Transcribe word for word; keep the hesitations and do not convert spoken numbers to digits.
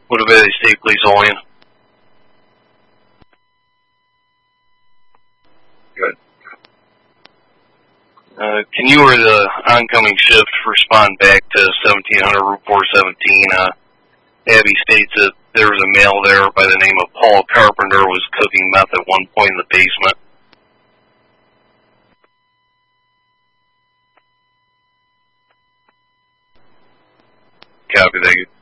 Would have been State Police Olean. Good. Uh, can you or the oncoming shift respond back to seventeen hundred Route four seventeen? Uh, Abby states that there was a male there by the name of Paul Carpenter was cooking meth at one point in the basement. Copy that.